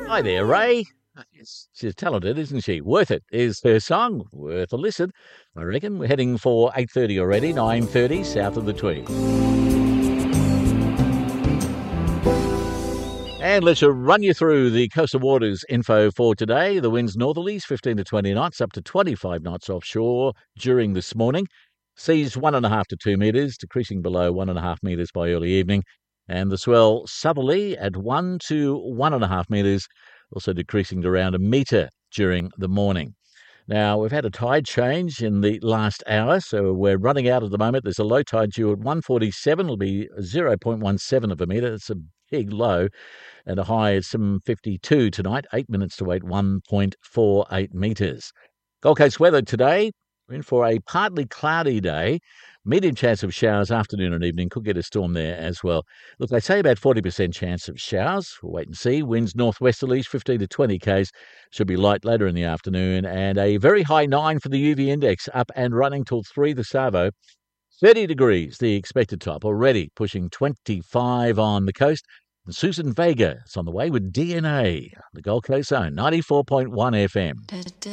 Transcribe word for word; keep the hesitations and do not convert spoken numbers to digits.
Hi there, Ray. Yes, she's talented, isn't she? Worth It is her song. Worth a listen. I reckon we're heading for eight thirty already, nine thirty south of the Tweed. And let's run you through the coastal waters info for today. The winds northerlies, fifteen to twenty knots, up to twenty-five knots offshore during this morning. Seas one and a half to two metres, decreasing below one and a half metres by early evening. And the swell southerly at one to one and a half metres, also decreasing to around a metre during the morning. Now, we've had a tide change in the last hour, so we're running out at the moment. There's a low tide due at one forty-seven. It'll be zero point one seven of a metre. It's a big low. And a high at seven fifty-two tonight, eight minutes to wait, one point four eight metres. Gold Coast weather today, we're in for a partly cloudy day. Medium chance of showers afternoon and evening. Could get a storm there as well. Look, they say about forty percent chance of showers. We'll wait and see. Winds northwesterlies, fifteen to twenty k's. Should be light later in the afternoon. And a very high nine for the U V index, up and running till three the Savo. thirty degrees, the expected top. Already pushing twenty-five on the coast. And Susan Vega is on the way with D N A, the Gold Coast Zone, ninety-four point one F M.